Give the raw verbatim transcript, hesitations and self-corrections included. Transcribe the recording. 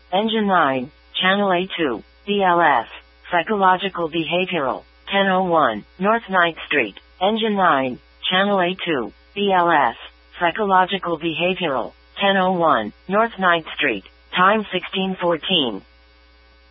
Engine nine, Channel A two, B L S, Psychological Behavioral, ten oh one, North ninth Street. Engine nine, Channel A two, B L S, Psychological Behavioral, ten oh one, North ninth Street. Time sixteen fourteen.